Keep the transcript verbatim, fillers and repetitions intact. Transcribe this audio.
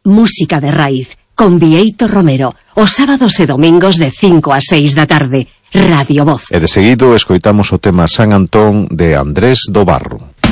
Música de raíz, con Bieito Romero, os sábados e domingos de cinco a seis da tarde. Radio Voz. E de seguido escoitamos o tema San Antón de Andrés do Barro.